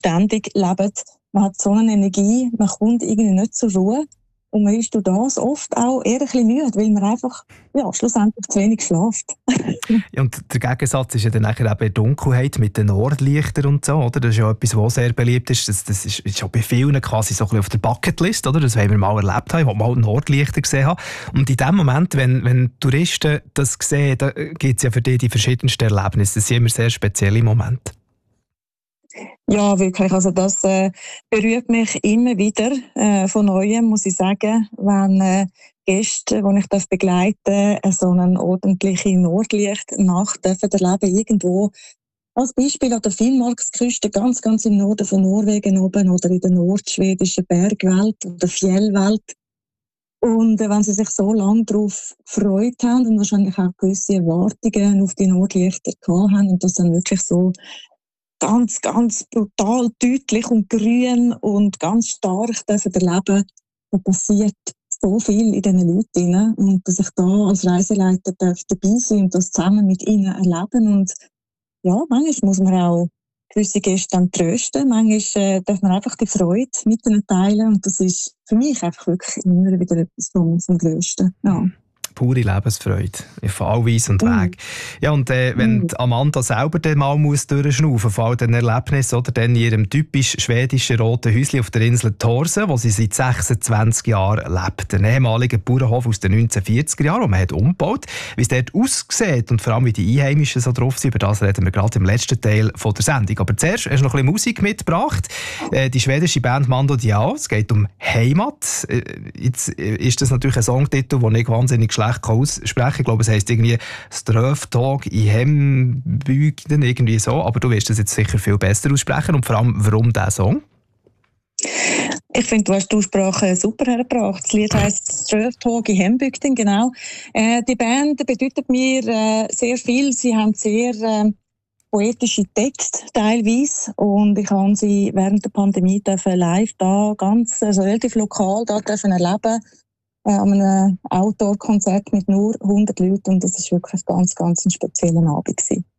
ständig leben. Man hat so eine Energie, man kommt irgendwie nicht zur Ruhe. Und man ist durch das oft auch eher ein bisschen müde, weil man einfach schlussendlich zu wenig schläft. Ja, und der Gegensatz ist ja dann nachher eben die Dunkelheit mit den Nordlichtern und so, oder? Das ist ja etwas, was sehr beliebt ist. Das ist schon bei vielen quasi so ein bisschen auf der Bucketlist, oder? Das wollen wir mal erlebt haben, wo wir mal Nordlichter gesehen haben. Und in dem Moment, wenn Touristen das sehen, da gibt es ja für die verschiedensten Erlebnisse. Das sind immer sehr spezielle Momente. Ja, wirklich. Also das berührt mich immer wieder von Neuem, muss ich sagen, wenn Gäste, die ich begleiten darf, so eine ordentliche Nordlichtnacht erleben irgendwo. Als Beispiel an der Finnmarksküste, ganz, ganz im Norden von Norwegen oben oder in der nordschwedischen Bergwelt oder Fjellwelt. Und wenn sie sich so lange darauf gefreut haben und wahrscheinlich auch gewisse Erwartungen auf die Nordlichter gehabt haben und das dann wirklich so ganz, ganz brutal, deutlich und grün und ganz stark dürfen erleben, da passiert so viel in diesen Leuten. Und dass ich da als Reiseleiter dabei sein und das zusammen mit ihnen erleben. Und ja, manchmal muss man auch gewisse Gäste dann trösten. Manchmal darf man einfach die Freude mit ihnen teilen. Und das ist für mich einfach wirklich immer wieder etwas vom Größten. Ja. Pure Lebensfreude, auf all Weise und Weg. Ja, und wenn Amanda selber dann mal durchschnaufen muss, vor all den Erlebnissen, oder dann in ihrem typisch schwedischen roten Häuschen auf der Insel Torsen, wo sie seit 26 Jahren lebt. Ein ehemaliger Bauernhof aus den 1940er Jahren, den man hat umgebaut. Wie es dort aussieht und vor allem wie die Einheimischen so drauf sind, über das reden wir gerade im letzten Teil von der Sendung. Aber zuerst hast du noch ein bisschen Musik mitgebracht. Die schwedische Band Mando Diao. Es geht um Heimat. Jetzt ist das natürlich ein Songtitel, den ich wahnsinnig schlecht aussprechen. Ich glaube, es heisst irgendwie «Ströftag i Hembygden», irgendwie so. Aber du wirst das jetzt sicher viel besser aussprechen. Und vor allem, warum dieser Song? Ich finde, du hast die Aussprache super hergebracht. Das Lied heisst «Ströftag i Hembygden», genau. Die Band bedeutet mir sehr viel. Sie haben sehr poetische Texte teilweise und ich habe sie während der Pandemie live da ganz relativ lokal da erleben an einem Outdoor-Konzert mit nur 100 Leuten und das war wirklich ganz, ganz ein spezieller Abend gewesen.